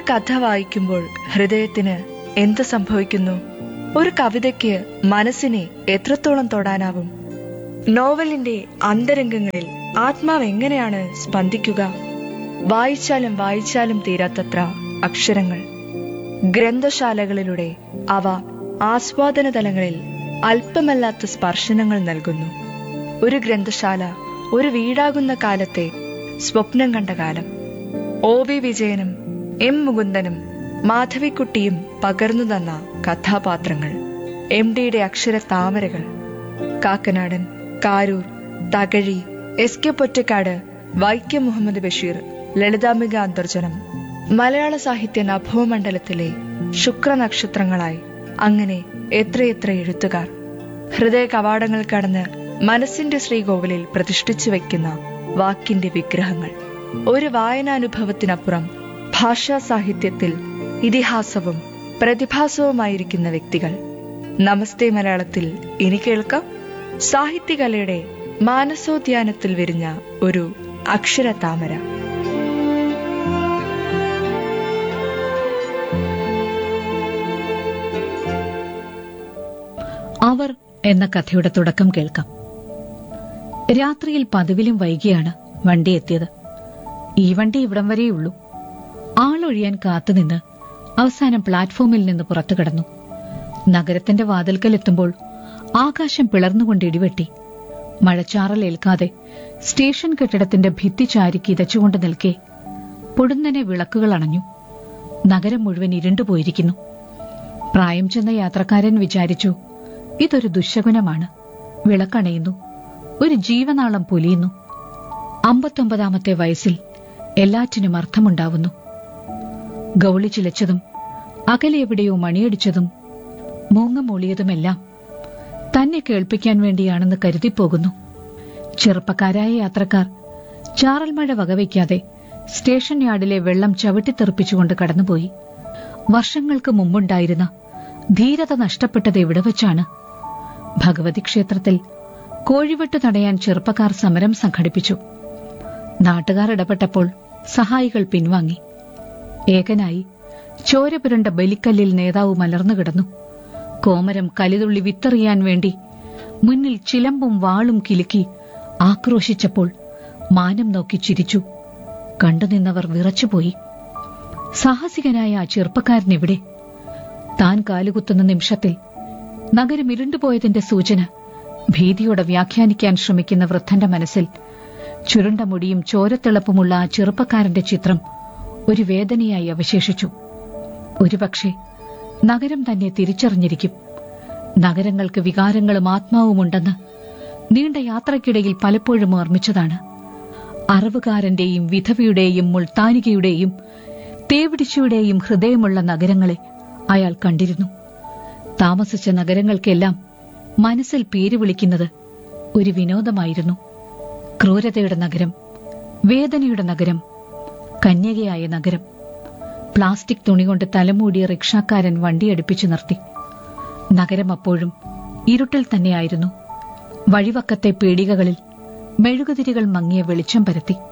ഒരു കഥ വായിക്കുമ്പോൾ ഹൃദയത്തിന് എന്ത് സംഭവിക്കുന്നു? ഒരു കവിതയ്ക്ക് മനസ്സിനെ എത്രത്തോളം തൊടാനാവും? നോവലിന്റെ അന്തരംഗങ്ങളിൽ ആത്മാവ് എങ്ങനെയാണ് സ്പന്ദിക്കുക? വായിച്ചാലും വായിച്ചാലും തീരാത്തത്ര അക്ഷരങ്ങൾ. ഗ്രന്ഥശാലകളിലൂടെ അവ ആസ്വാദന തലങ്ങളിൽ അല്പമല്ലാത്ത സ്പർശനങ്ങൾ നൽകുന്നു. ഒരു ഗ്രന്ഥശാല ഒരു വീടാകുന്ന കാലത്തെ സ്വപ്നം കണ്ട കാലം. OV വിജയനും M മുകുന്ദനും മാധവിക്കുട്ടിയും പകർന്നു തന്ന കഥാപാത്രങ്ങൾ, MDയുടെ അക്ഷര താമരകൾ. കാക്കനാടൻ, കാരൂർ, തകഴി, SK പൊറ്റക്കാട്, വൈക്കം മുഹമ്മദ് ബഷീർ, ലളിതാംബിക അന്തർജനം, മലയാള സാഹിത്യ നഭോമണ്ഡലത്തിലെ ശുക്രനക്ഷത്രങ്ങളായി അങ്ങനെ എത്രയെത്ര എഴുത്തുകാർ. ഹൃദയ കവാടങ്ങൾ കടന്ന് മനസ്സിന്റെ ശ്രീകോവിലിൽ പ്രതിഷ്ഠിച്ചു വയ്ക്കുന്ന വാക്കിന്റെ വിഗ്രഹങ്ങൾ. ഒരു വായനാനുഭവത്തിനപ്പുറം ഭാഷാ സാഹിത്യത്തിൽ ഇതിഹാസവും പ്രതിഭാസവുമായിരിക്കുന്ന വ്യക്തികൾ. നമസ്തേ മലയാളത്തിൽ ഇനി കേൾക്കാം സാഹിത്യകലയുടെ മാനസോദ്യാനത്തിൽ വിരിഞ്ഞ ഒരു അക്ഷരതാമര. അവർ എന്ന കഥയുടെ തുടക്കം കേൾക്കാം. രാത്രിയിൽ പതിവിലും വൈകിയാണ് വണ്ടി എത്തിയത്. ഈ വണ്ടി ഇവിടം വരെയുള്ളൂ. ആളൊഴിയാൻ കാത്തുനിന്ന് അവസാനം പ്ലാറ്റ്ഫോമിൽ നിന്ന് പുറത്തു കടന്നു. നഗരത്തിന്റെ വാതിൽക്കലെത്തുമ്പോൾ ആകാശം പിളർന്നുകൊണ്ട് ഇടിവെട്ടി. മഴച്ചാറൽ ഏൽക്കാതെ സ്റ്റേഷൻ കെട്ടിടത്തിന്റെ ഭിത്തി ചാരി കിതച്ചുകൊണ്ട് നിൽക്കെ പൊടുന്നനെ വിളക്കുകൾ അണഞ്ഞു. നഗരം മുഴുവൻ ഇരുണ്ടുപോയിരിക്കുന്നു. പ്രായം ചെന്ന യാത്രക്കാരൻ വിചാരിച്ചു, ഇതൊരു ദുശ്ശകുനമാണ്. വിളക്കണയുന്നു, ഒരു ജീവനാളം പൊലിയുന്നു. 59ാമത്തെ വയസ്സിൽ എല്ലാറ്റിനും അർത്ഥമുണ്ടാവുന്നു. ഗൗളി ചിലച്ചതും അകലെ എവിടെയോ മണിയടിച്ചതും മൂങ്ങമൂളിയതുമെല്ലാം തന്നെ കേൾപ്പിക്കാൻ വേണ്ടിയാണെന്ന് കരുതിപ്പോകുന്നു. ചെറുപ്പക്കാരായ യാത്രക്കാർ ചാറൽ മഴ വകവയ്ക്കാതെ സ്റ്റേഷൻ യാർഡിലെ വെള്ളം ചവിട്ടിത്തെറിപ്പിച്ചുകൊണ്ട് കടന്നുപോയി. വർഷങ്ങൾക്ക് മുമ്പുണ്ടായിരുന്ന ധീരത നഷ്ടപ്പെട്ടത് എവിടെ വച്ചാണ്? ഭഗവതി ക്ഷേത്രത്തിൽ കോഴിവെട്ട് തടയാൻ ചെറുപ്പക്കാർ സമരം സംഘടിപ്പിച്ചു. നാട്ടുകാർ ഇടപെട്ടപ്പോൾ സഹായികൾ പിൻവാങ്ങി. ഏകനായി ചോര പുരണ്ട ബലിക്കല്ലിൽ നേതാവ് മലർന്നു കിടന്നു. കോമരം കലിതുള്ളി വിത്തെറിയാൻ വേണ്ടി മുന്നിൽ ചിലമ്പും വാളും കിലുക്കി ആക്രോശിച്ചപ്പോൾ മാനം നോക്കി ചിരിച്ചു. കണ്ടുനിന്നവർ വിറച്ചുപോയി. സാഹസികനായ ആ ചെറുപ്പക്കാരനെവിടെ? താൻ കാലുകുത്തുന്ന നിമിഷത്തിൽ നഗരം ഇരുണ്ടുപോയതിന്റെ സൂചന ഭീതിയോടെ വ്യാഖ്യാനിക്കാൻ ശ്രമിക്കുന്ന വൃദ്ധന്റെ മനസ്സിൽ ചുരുണ്ട മുടിയും ചോരത്തിളപ്പുമുള്ള ആ ചെറുപ്പക്കാരന്റെ ചിത്രം ഒരു വേദനയായി അവശേഷിച്ചു. ഒരുപക്ഷെ നഗരം തന്നെ തിരിച്ചറിഞ്ഞിരിക്കും. നഗരങ്ങൾക്ക് വികാരങ്ങളും ആത്മാവുമുണ്ടെന്ന് നീണ്ട യാത്രയ്ക്കിടയിൽ പലപ്പോഴും ഓർമ്മിച്ചതാണ്. അറിവുകാരന്റെയും വിധവയുടെയും മുൾത്താനികയുടെയും തേവിടിച്ചയുടെയും ഹൃദയമുള്ള നഗരങ്ങളെ അയാൾ കണ്ടിരുന്നു. താമസിച്ച നഗരങ്ങൾക്കെല്ലാം മനസ്സിൽ പേര് വിളിക്കുന്നത് ഒരു വിനോദമായിരുന്നു. ക്രൂരതയുടെ നഗരം, വേദനയുടെ നഗരം, കന്യകയായ നഗരം. പ്ലാസ്റ്റിക് തുണികൊണ്ട് തലമൂടിയ റിക്ഷാക്കാരൻ വണ്ടിയടുപ്പിച്ചു നിർത്തി. നഗരം അപ്പോഴും ഇരുട്ടിൽ തന്നെയായിരുന്നു. വഴിവക്കത്തെ പീടികകളിൽ മെഴുകുതിരികൾ മങ്ങിയ വെളിച്ചം പരത്തി.